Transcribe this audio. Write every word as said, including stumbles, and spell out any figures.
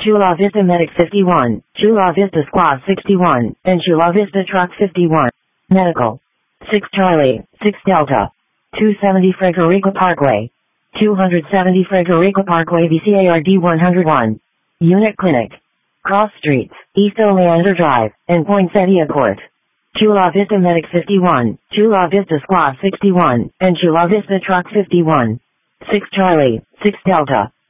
Chula Vista Medic fifty-one, Chula Vista Squad sixty-one, and Chula Vista Truck fifty-one. Medical. six Charlie, six Delta. two seventy Frederica Parkway. two seventy Frederica Parkway V C A R D one oh one. Unit Clinic. Cross Streets, East Oleander Drive, and Poinsettia Court. Chula Vista Medic fifty-one, Chula Vista Squad sixty-one, and Chula Vista Truck fifty-one. six Charlie, six Delta.